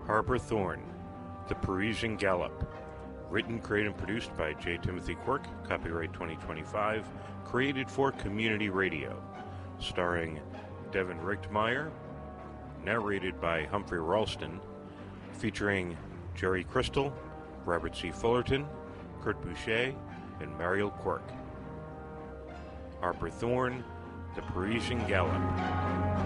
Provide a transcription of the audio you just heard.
Harper Thorne, The Parisian Gallop. Written, created, and produced by J. Timothy Quirk. Copyright 2025. Created for community radio. Starring Devin Richtmeyer. Narrated by Humphrey Ralston. Featuring Jerry Crystal, Robert C. Fullerton, Kurt Boucher, and Mariel Quirk. Harper Thorne, The Parisian Gallop.